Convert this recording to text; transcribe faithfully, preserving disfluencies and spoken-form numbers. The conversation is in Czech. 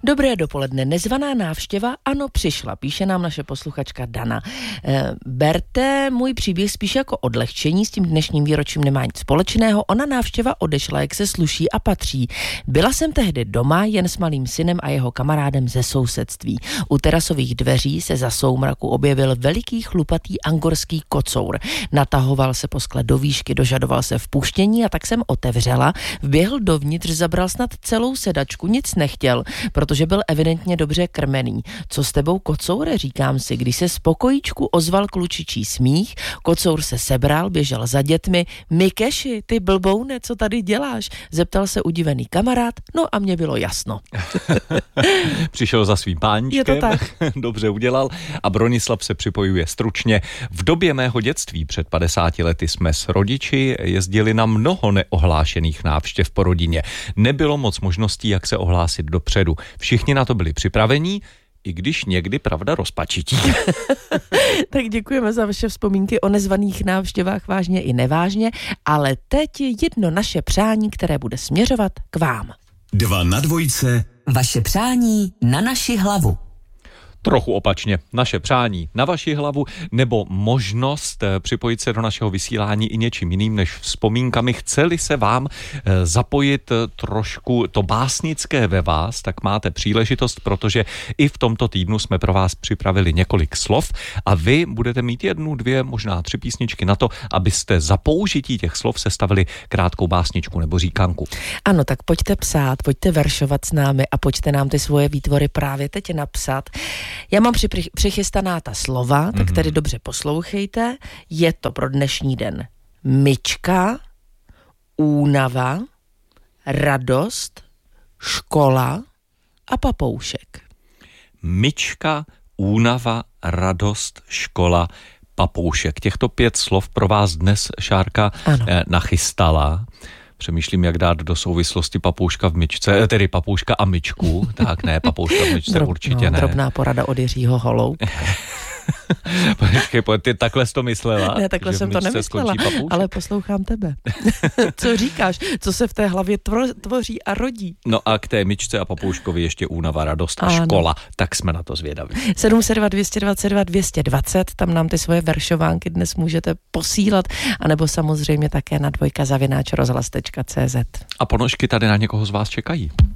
Dobré dopoledne. Nezvaná návštěva, ano, přišla, píše nám naše posluchačka Dana. E, berte můj příběh spíš jako odlehčení, s tím dnešním výročím nemá nic společného. Ona návštěva odešla, jak se sluší a patří. Byla jsem tehdy doma jen s malým synem a jeho kamarádem ze sousedství. U terasových dveří se za soumraku objevil veliký chlupatý angorský kocour. Natahoval se po skle do výšky, dožadoval se vpuštění a tak jsem otevřela. Vběhl dovnitř, zabral snad celou sedačku, nic nechtěl, protože byl evidentně dobře krmený. Co s tebou, kocoure, říkám si, když se z pokojíčku ozval klučičí smích, kocour se sebral, běžel za dětmi. Mikeši, ty blboune, co tady děláš? Zeptal se udivený kamarád, no a mně bylo jasno. Přišel za svým páníčkem, je to tak. Dobře udělal a Bronislav se připojuje stručně. V době mého dětství před padesáti lety jsme s rodiči jezdili na mnoho neohlášených návštěv po rodině. Nebylo moc možností, jak se ohlásit dopředu. Všichni na to byli připravení, i když někdy, pravda, rozpačití. Tak děkujeme za vaše vzpomínky o nezvaných návštěvách, vážně i nevážně, ale teď jedno naše přání, které bude směřovat k vám. Dva na dvojce. Vaše přání na naši hlavu. Trochu opačně, naše přání na vaši hlavu, nebo možnost připojit se do našeho vysílání i něčím jiným než vzpomínkami. Chceli se vám zapojit trošku to básnické ve vás, tak máte příležitost, protože i v tomto týdnu jsme pro vás připravili několik slov a vy budete mít jednu, dvě, možná tři písničky na to, abyste za použití těch slov sestavili krátkou básničku nebo říkanku. Ano, tak pojďte psát, pojďte veršovat s námi a pojďte nám ty svoje výtvory právě teď napsat. Já mám při, přichystaná ta slova, tak tedy dobře poslouchejte. Je to pro dnešní den myčka, únava, radost, škola a papoušek. Myčka, únava, radost, škola, papoušek. Těchto pět slov pro vás dnes Šárka ano. nachystala. Přemýšlím, jak dát do souvislosti papouška v myčce, tedy papouška a myčku. Tak ne, papouška v myčce Drob, určitě no, ne. Drobná porada od Jiřího Holou. Počkej, ty takhle jsi to myslela? Ne, takhle jsem to nemyslela, ale poslouchám tebe. Co říkáš? Co se v té hlavě tvoří a rodí? No a k té myčce a papouškovi ještě únava, radost a ano. škola. Tak jsme na to zvědaví. sedm set dva, dvě dvacet dva, dvě stě dvacet, tam nám ty svoje veršovánky dnes můžete posílat, anebo samozřejmě také na dvojka zavináč rozhlas tečka cé zet. A ponožky tady na někoho z vás čekají.